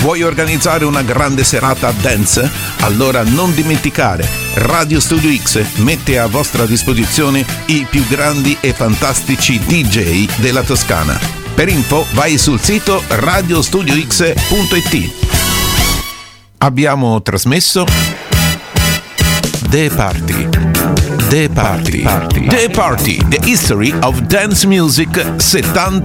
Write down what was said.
Vuoi organizzare una grande serata dance? Allora non dimenticare, Radio Studio X mette a vostra disposizione i più grandi e fantastici DJ della Toscana. Per info vai sul sito radiostudiox.it. Abbiamo trasmesso The Party, The History of Dance Music 70